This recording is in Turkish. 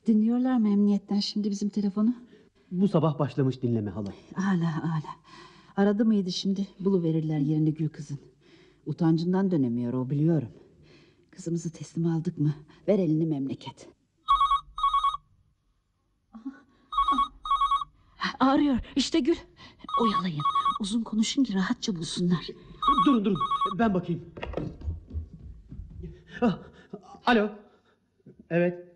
Dinliyorlar mı emniyetten şimdi bizim telefonu? Bu sabah başlamış dinleme hala. Hala. Aradı mıydı şimdi? Buluverirler yerini Gül kızın. Utancından dönemiyor o, biliyorum. Kızımızı teslim aldık mı? Ver elini memleket. Arıyor işte Gül. Oyalayın. Uzun konuşun ki rahatça bulsunlar. Durun, ben bakayım. Ah, alo. Evet.